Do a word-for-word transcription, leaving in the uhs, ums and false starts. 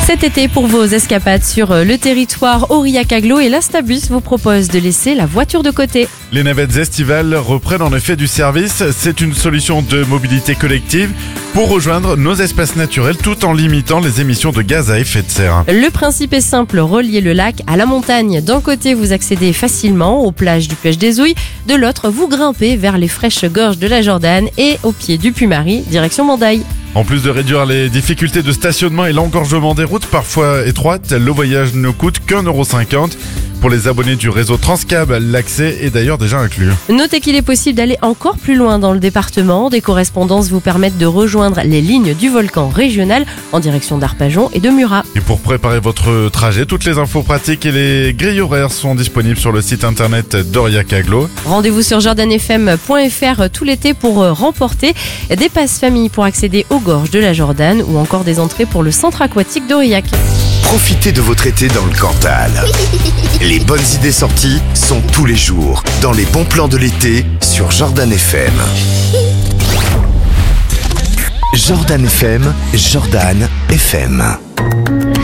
Cet été, pour vos escapades sur le territoire Aurillac-Aglo, et l'Astabus vous propose de laisser la voiture de côté. Les navettes estivales reprennent en effet du service. C'est une solution de mobilité collective pour rejoindre nos espaces naturels tout en limitant les émissions de gaz à effet de serre. Le principe est simple, relier le lac à la montagne. D'un côté, vous accédez facilement aux plages du Puech des Ouilles. De l'autre, vous grimpez vers les fraîches gorges de la Jordanne et au pied du Puy-Marie, direction Mandaille. En plus de réduire les difficultés de stationnement et l'engorgement des routes parfois étroites, le voyage ne coûte qu'un euro cinquante. Pour les abonnés du réseau Transcab, l'accès est d'ailleurs déjà inclus. Notez qu'il est possible d'aller encore plus loin dans le département. Des correspondances vous permettent de rejoindre les lignes du volcan régional en direction d'Arpajon et de Murat. Et pour préparer votre trajet, toutes les infos pratiques et les grilles horaires sont disponibles sur le site internet d'Aurillac-Aglo. Rendez-vous sur jordan f m point f r tout l'été pour remporter des passes famille pour accéder aux gorges de la Jordanne ou encore des entrées pour le centre aquatique d'Aurillac. Profitez de votre été dans le Cantal. Les bonnes idées sorties sont tous les jours dans les bons plans de l'été sur Jordan F M. Jordan F M, Jordan F M.